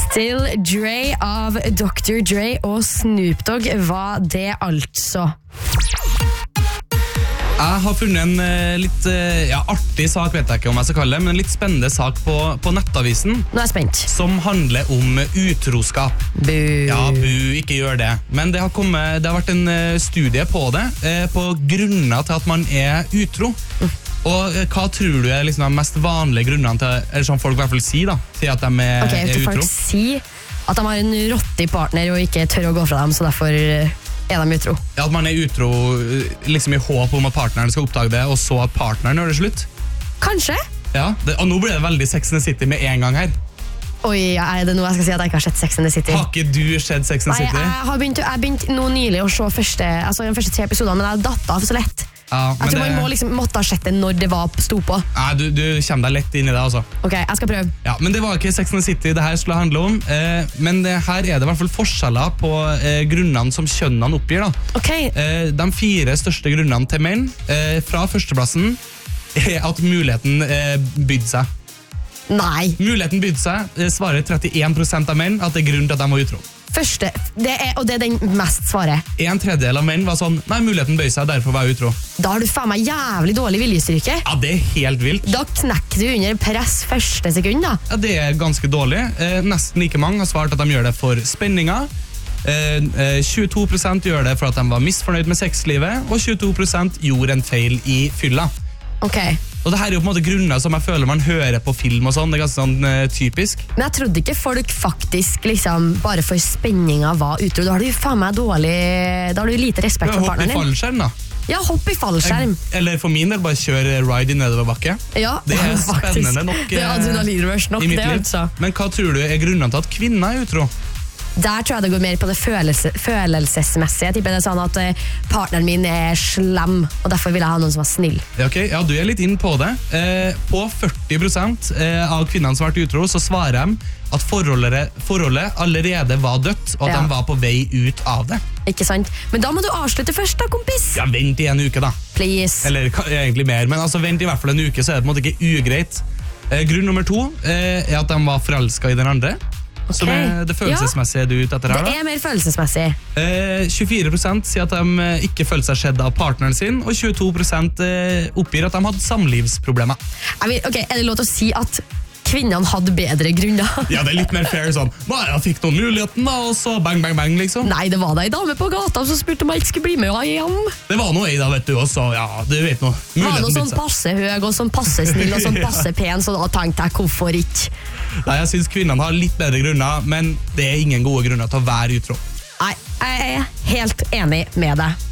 Still Dre av Dr. Dre og Snoop Dogg var det altså. Jeg har funnet en litt artig sak, vet jeg ikke om jeg skal kalle det, men en litt spennende sak på Nettavisen. Nå er jeg spent. Som handler om utroskap. Bu. Ja, ikke gjør det. Men det har vært en studie på det, på grunner til at man er utro. Og hva tror du er liksom de mest vanlige grunnene til, eller som folk i hvert fall sier da, til at de er utro? Folk sier at de har en rottig partner og ikke tør å gå fra dem, så derfor er de utro. Ja, at man er utro liksom i håp om at partneren skal oppdage det, og så at partneren gjør det slutt. Kanskje? Ja, og nå blir det veldig Sex and the City med en gang her. Oi, er det noe jeg skal si at jeg ikke har sett Sex and the City? Har ikke du sett Sex and the City? Nei, jeg begynte nå nylig å se de første 3 episodene, men jeg datt av så lett. Ja, jeg tror man måtte ha sett det når det sto på. Nei, du kommer deg lett inn i det altså. Ok, jeg skal prøve. Ja, men det var ikke Sex and the City det her skulle handle om, men her er det i hvert fall forskjeller på grunnene som kjønnene oppgir da. Okay. De 4 største grunnene til menn fra førsteplassen er at muligheten bydde seg. Nei. Muligheten bydde seg, svarer 31% av menn at det er grunnen til at de var utro. Første, og det er den mest svaret. 1/3 av menn var sånn, nei, muligheten bøy seg, derfor var jeg utro. Da har du faen meg jævlig dårlig viljestyrke. Ja, det er helt vilt. Da knekker du under press første sekund da. Ja, det er ganske dårlig. Nesten like mange har svart at de gjør det for spenninga. 22% gjør det for at de var misfornøyd med sexlivet, og 22% gjorde en feil i fylla. Ok. Og det her er jo på en måte grunner som jeg føler man hører på film og sånn, det er ganske sånn typisk. Men jeg trodde ikke folk faktisk liksom bare for spenninga var utro. Da har du faen meg dårlig, da har du lite respekt for partneren din. Hopp i fallskjerm da. Ja, hopp i fallskjerm. Eller for min del, bare kjør ride i nedoverbakke. Ja, det er spennende nok det er adrenalinrush nok, i mitt det liv. altså. Men hva tror du er grunnen til at kvinner er utro? Der tror jeg det går mer på det følelsesmessige. Jeg tipper det er sånn at partneren min er slem, og derfor vil jeg ha noen som er snill. Ok, ja, du er litt inn på det. På 40% av kvinnene som har vært utro, så svarer de at forholdet allerede var dødt, og at de var på vei ut av det. Ikke sant? Men da må du avslutte først da, kompis. Ja, vent i en uke da. Please. Eller egentlig mer, men altså vent i hvert fall en uke, så er det på en måte ikke ugreit. Grunn nummer 2 er at de var forelsket i den andre. Okay. Som er det følelsesmessige du ute etter her da? Det er mer følelsesmessig. 24% sier at de ikke føler seg skjedd av partneren sin, og 22% oppgir at de hadde samlivsproblemer. Ok, er det lov til å si at kvinnene hadde bedre grunner? Ja, det er litt mer fair sånn. Nei, jeg fikk noen muligheten da, og så bang, bang, bang, liksom. Nei, det var da en dame på gata som spurte om jeg ikke skulle bli med hjem. Det var noe i da, vet du, og så, ja, du vet noe. Var noe sånn passe høy, og sånn passe snill, og sånn passe pen, så da tenkte jeg, hvorfor ikke? Nei, jeg synes kvinnene har litt bedre grunner, men det er ingen gode grunner til å være utro. Nei, jeg er helt enig med deg.